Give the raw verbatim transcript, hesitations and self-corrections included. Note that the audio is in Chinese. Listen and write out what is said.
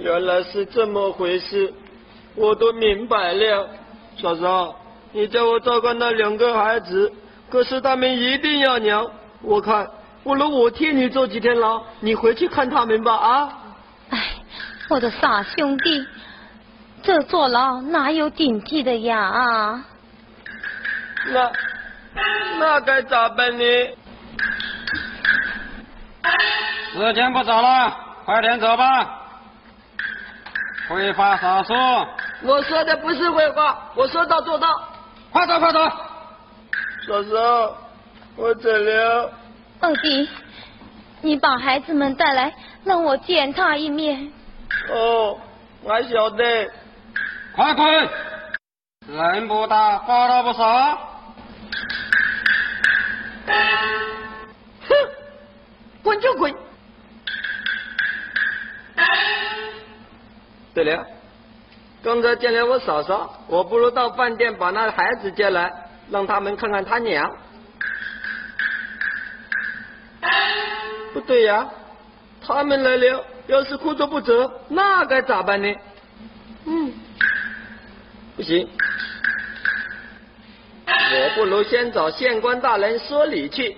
原来是这么回事，我都明白了。嫂嫂，你叫我照看那两个孩子，可是他们一定要娘。我看，不如我替你坐几天牢，你回去看他们吧啊！ 哎，我的傻兄弟，这坐牢哪有顶替的呀啊？ 那那该咋办呢？ 时间不早了，快点走吧。挥发少数。 我说的不是废话，我说到做到。 快走快走。 嫂嫂，我走了。 二弟，你把孩子们带来，让我见他一面。 哦，俺晓得。 快滚！人不大，话都不少。 哼，滚就滚。对了，刚才见了我嫂嫂，我不如到饭店把那孩子接来，让他们看看他娘。不对呀，他们来了，要是哭着不走，那该咋办呢？嗯，不行，我不如先找县官大人说理去。